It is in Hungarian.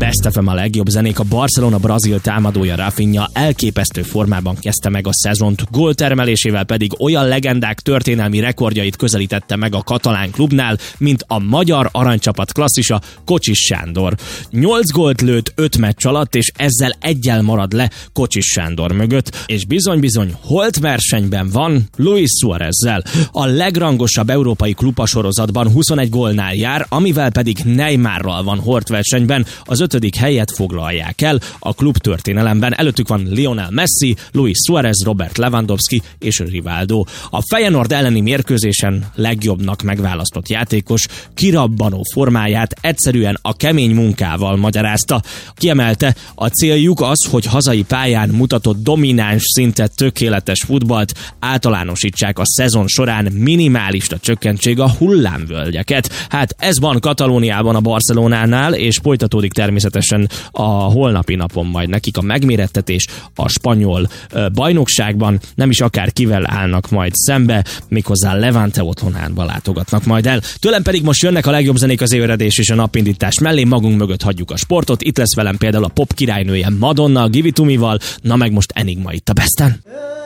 Best FM a legjobb zenék. A Barcelona brazil támadója Rafinha elképesztő formában kezdte meg a szezont, góltermelésével pedig olyan legendák történelmi rekordjait közelítette meg a katalán klubnál, mint a magyar aranycsapat klasszisa Kocsis Sándor. 8 gólt lőtt 5 meccs alatt, és ezzel eggyel marad le Kocsis Sándor mögött, és bizony-bizony holt versenyben van Luis Suárezzel. A legrangosabb európai klubasorozatban 21 gólnál jár, amivel pedig Neymarral van holt versenyben, az 5. helyet foglalják el a klub történelemben. Előttük van Lionel Messi, Luis Suárez, Robert Lewandowski és Rivaldo. A Feyenoord elleni mérkőzésen legjobbnak megválasztott játékos kirabbanó formáját egyszerűen a kemény munkával magyarázta. Kiemelte, a céljuk az, hogy hazai pályán mutatott domináns, szinte tökéletes futballt általánosítsák a szezon során, minimálisra csökkentsék a hullámvölgyeket. Hát ez van Katalóniában a Barcelonánál, és folytatódik természetesen a holnapi napon majd nekik a megmérettetés a spanyol bajnokságban. Nem is akár kivel állnak majd szembe, méghozzá Levante otthonában látogatnak majd el. Tőlem pedig most jönnek a legjobb zenék az éveredés és a napindítás mellé, magunk mögött hagyjuk a sportot. Itt lesz velem például a pop királynője Madonna, Give It To Me-val, na meg most Enigma itt a Besten.